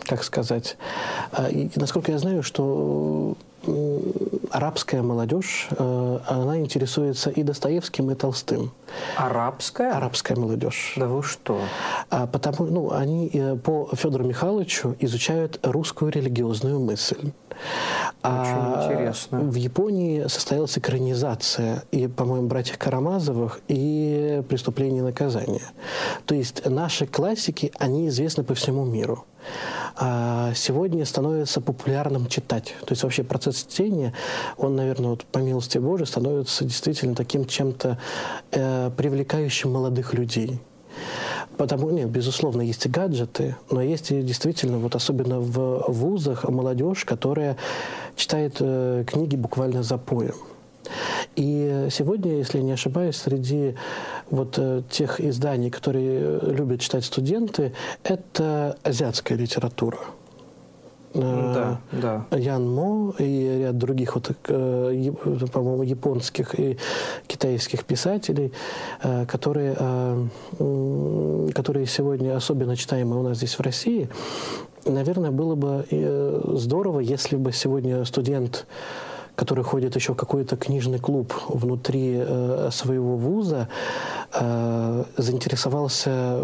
как сказать, и, насколько я знаю, что арабская молодежь, она интересуется и Достоевским, и Толстым. Арабская? Арабская молодежь. Да вы что? Потому, они по Федору Михайловичу изучают русскую религиозную мысль. Очень интересно. В Японии состоялась экранизация и, по-моему, «Братьев Карамазовых», и «Преступление и наказание». То есть наши классики, они известны по всему миру. Сегодня становится популярным читать. То есть вообще процесс чтения, он, наверное, вот, по милости Божией, становится действительно таким чем-то привлекающим молодых людей. Потому, нет, безусловно, есть и гаджеты, но есть и действительно, вот особенно в вузах, молодежь, которая читает книги буквально запоем. И сегодня, если не ошибаюсь, среди вот тех изданий, которые любят читать студенты, это азиатская литература. Да, да. Ян Мо и ряд других, вот, по-моему, японских и китайских писателей, которые сегодня особенно читаемы у нас здесь в России. Наверное, было бы здорово, если бы сегодня студент, который ходит еще в какой-то книжный клуб внутри своего вуза, заинтересовался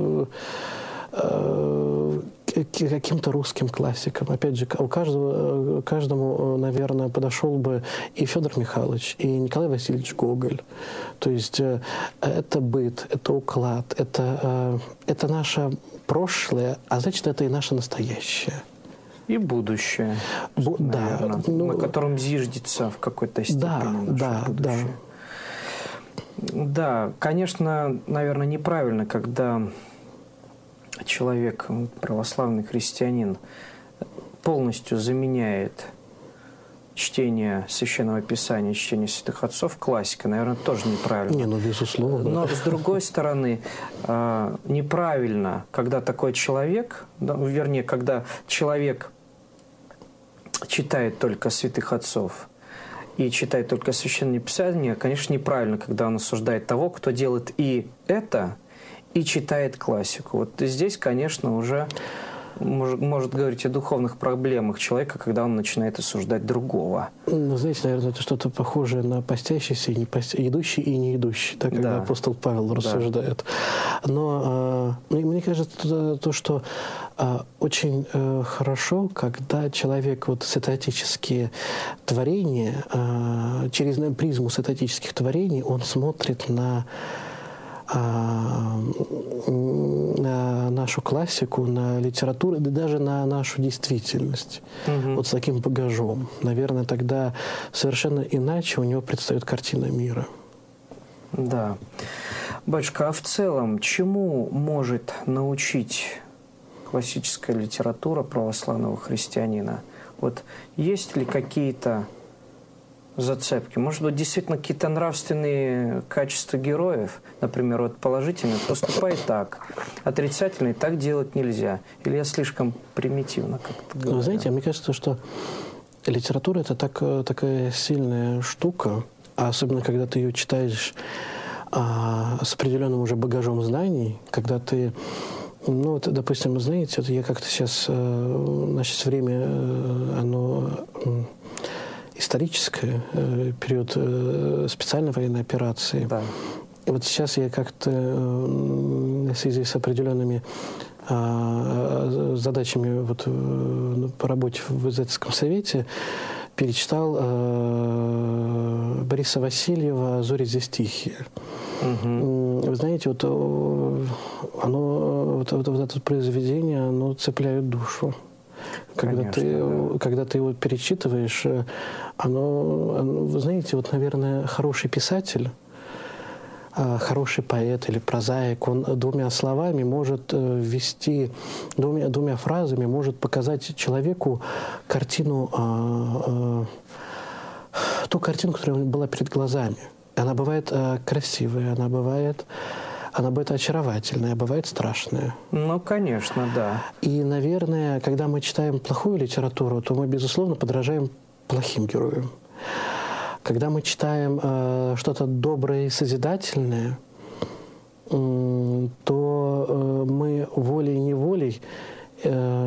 каким-то русским классиком. Опять же, каждому, наверное, подошел бы и Федор Михайлович, и Николай Васильевич Гоголь. То есть это быт, это уклад, это наше прошлое, а значит, это и наше настоящее. И будущее, наверное, на котором зиждется в какой-то степени наше будущее. Да, конечно, наверное, неправильно, когда человек, православный христианин, полностью заменяет чтение Священного Писания, чтение святых отцов классика, наверное, тоже неправильно. Не, ну, безусловно. Но, с другой стороны, неправильно, когда такой человек, вернее, когда человек читает только святых отцов и читает только Священное Писание, конечно, неправильно, когда он осуждает того, кто делает и это, и читает классику. Вот здесь, конечно, уже может говорить о духовных проблемах человека, когда он начинает осуждать другого. Ну, знаете, наверное, это что-то похожее на постящийся, идущий и не идущий, так, когда апостол Павел рассуждает. Но мне кажется, то, что очень хорошо, когда человек вот святоотеческие творения, через призму святоотеческих творений, он смотрит на нашу классику, на литературу, да даже на нашу действительность. Вот с таким багажом. Наверное, тогда совершенно иначе у него предстает картина мира. Да. Батюшка, а в целом чему может научить классическая литература православного христианина? Вот есть ли какие-то зацепки? Может быть, действительно какие-то нравственные качества героев, например, вот положительный поступай так, отрицательный так делать нельзя. Или я слишком примитивно как-то говорю? Вы знаете, мне кажется, что литература – это такая сильная штука, а особенно когда ты ее читаешь с определенным уже багажом знаний, когда ты, ну, вот, допустим, знаете, вот я как-то сейчас, значит, время, оно историческое, период специальной военной операции. Да. И вот сейчас я как-то в связи с определенными задачами вот, по работе в издательском совете перечитал Бориса Васильева «Зори здесь тихие». Вы знаете, вот это произведение, оно цепляет душу. Когда ты его перечитываешь, вы знаете, вот, наверное, хороший писатель, хороший поэт или прозаик, он двумя словами может ввести, двумя фразами может показать человеку картину, ту картину, которая была перед глазами. Она бывает красивая, она бывает очаровательная, бывает страшная. Ну, конечно, да. И, наверное, когда мы читаем плохую литературу, то мы, безусловно, подражаем плохим героям. Когда мы читаем что-то доброе и созидательное, то мы волей-неволей